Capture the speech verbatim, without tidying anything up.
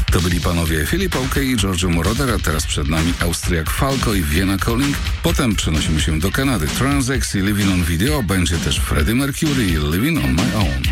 To byli panowie Philip Oakey i George Moroder, a teraz przed nami Austriak Falco i Vienna Calling. Potem przenosimy się do Kanady. Transex i Living on Video, będzie też Freddie Mercury i Living on My Own.